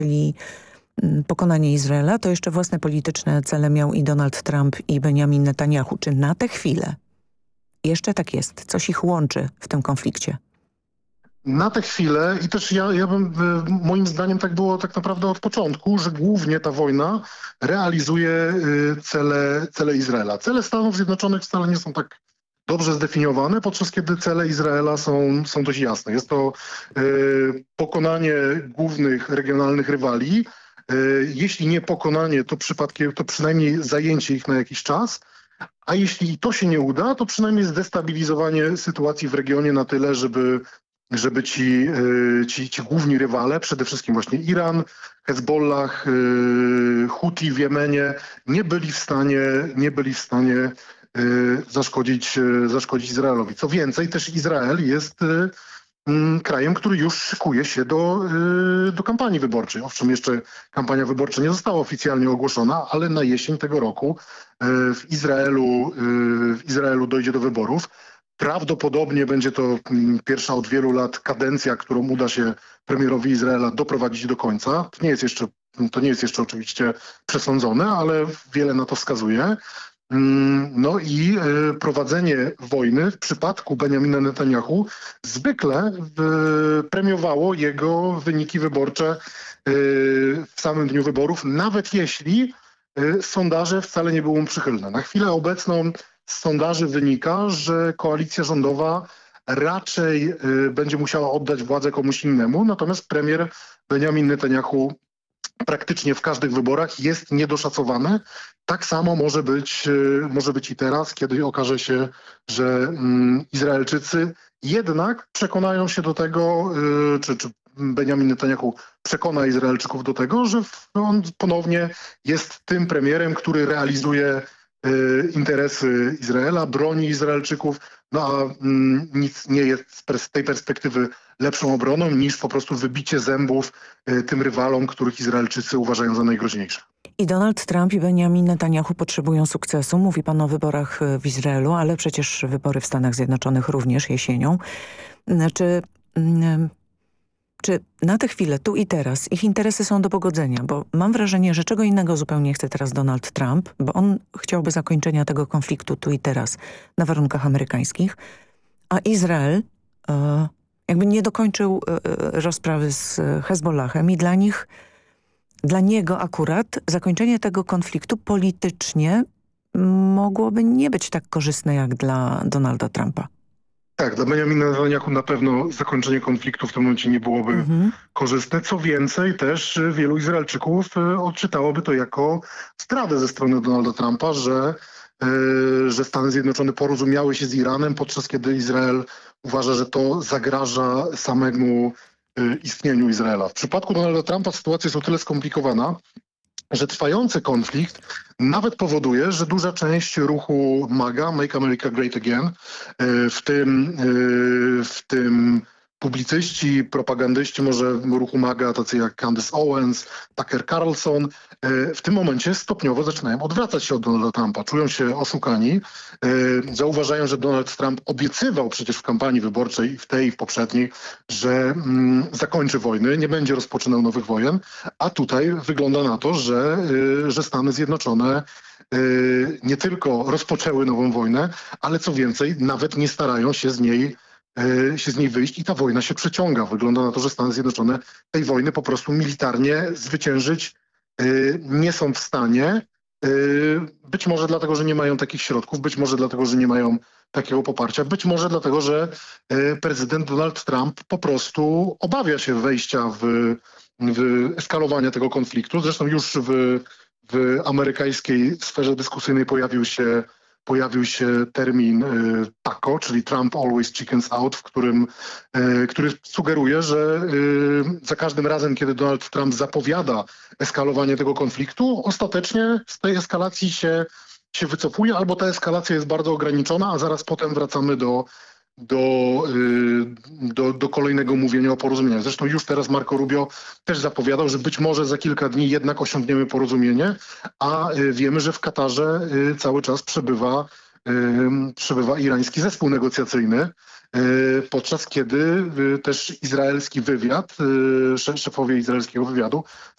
czyli pokonanie Izraela, to jeszcze własne polityczne cele miał i Donald Trump i Benjamin Netanyahu. Czy na tę chwilę jeszcze tak jest? Coś ich łączy w tym konflikcie? Na tę chwilę i też ja bym, moim zdaniem tak było tak naprawdę od początku, że głównie ta wojna realizuje cele Izraela. Cele Stanów Zjednoczonych wcale nie są tak dobrze zdefiniowane, podczas kiedy cele Izraela są dość jasne. Jest to pokonanie głównych regionalnych rywali. Jeśli nie pokonanie, to przynajmniej zajęcie ich na jakiś czas. A jeśli to się nie uda, to przynajmniej zdestabilizowanie sytuacji w regionie na tyle, żeby ci główni rywale, przede wszystkim właśnie Iran, Hezbollah, Huti w Jemenie, nie byli w stanie zaszkodzić Izraelowi. Co więcej, też Izrael jest krajem, który już szykuje się do kampanii wyborczej. Owszem, jeszcze kampania wyborcza nie została oficjalnie ogłoszona, ale na jesień tego roku w Izraelu dojdzie do wyborów. Prawdopodobnie będzie to pierwsza od wielu lat kadencja, którą uda się premierowi Izraela doprowadzić do końca. To nie jest jeszcze oczywiście przesądzone, ale wiele na to wskazuje. No i prowadzenie wojny w przypadku Benjamina Netanyahu zwykle premiowało jego wyniki wyborcze w samym dniu wyborów, nawet jeśli sondaże wcale nie były mu przychylne. Na chwilę obecną z sondaży wynika, że koalicja rządowa raczej będzie musiała oddać władzę komuś innemu, natomiast premier Benjamin Netanyahu praktycznie w każdych wyborach jest niedoszacowany. Tak samo może być i teraz, kiedy okaże się, że Izraelczycy jednak przekonają się do tego, czy Benjamin Netanyahu przekona Izraelczyków do tego, że on ponownie jest tym premierem, który realizuje interesy Izraela, broni Izraelczyków, no a nic nie jest z tej perspektywy lepszą obroną niż po prostu wybicie zębów tym rywalom, których Izraelczycy uważają za najgroźniejsze. I Donald Trump i Benjamin Netanyahu potrzebują sukcesu. Mówi pan o wyborach w Izraelu, ale przecież wybory w Stanach Zjednoczonych również jesienią. Czy na tę chwilę, tu i teraz, ich interesy są do pogodzenia? Bo mam wrażenie, że czego innego zupełnie chce teraz Donald Trump, bo on chciałby zakończenia tego konfliktu tu i teraz na warunkach amerykańskich, a Izrael jakby nie dokończył rozprawy z Hezbollahem i dla niego akurat zakończenie tego konfliktu politycznie mogłoby nie być tak korzystne jak dla Donalda Trumpa. Tak, dla Benjamina Netanyahu na pewno zakończenie konfliktu w tym momencie nie byłoby korzystne. Co więcej, też wielu Izraelczyków odczytałoby to jako zdradę ze strony Donalda Trumpa, że Stany Zjednoczone porozumiały się z Iranem, podczas kiedy Izrael uważa, że to zagraża samemu istnieniu Izraela. W przypadku Donalda Trumpa sytuacja jest o tyle skomplikowana, że trwający konflikt nawet powoduje, że duża część ruchu MAGA, Make America Great Again, w tym publicyści, propagandyści może ruchu MAGA, tacy jak Candace Owens, Tucker Carlson, w tym momencie stopniowo zaczynają odwracać się od Donalda Trumpa. Czują się oszukani. Zauważają, że Donald Trump obiecywał przecież w kampanii wyborczej, w tej i w poprzedniej, że zakończy wojny, nie będzie rozpoczynał nowych wojen, a tutaj wygląda na to, że Stany Zjednoczone nie tylko rozpoczęły nową wojnę, ale co więcej, nawet nie starają się z niej wyjść i ta wojna się przeciąga. Wygląda na to, że Stany Zjednoczone tej wojny po prostu militarnie zwyciężyć nie są w stanie. Być może dlatego, że nie mają takich środków, być może dlatego, że nie mają takiego poparcia, być może dlatego, że prezydent Donald Trump po prostu obawia się wejścia w eskalowanie tego konfliktu. Zresztą już w amerykańskiej sferze dyskusyjnej pojawił się termin TACO, czyli Trump Always Chickens Out, który sugeruje, że za każdym razem, kiedy Donald Trump zapowiada eskalowanie tego konfliktu, ostatecznie z tej eskalacji się wycofuje, albo ta eskalacja jest bardzo ograniczona, a zaraz potem wracamy do kolejnego mówienia o porozumieniu. Zresztą już teraz Marco Rubio też zapowiadał, że być może za kilka dni jednak osiągniemy porozumienie, a wiemy, że w Katarze cały czas przebywa irański zespół negocjacyjny, podczas kiedy też izraelski wywiad, szefowie izraelskiego wywiadu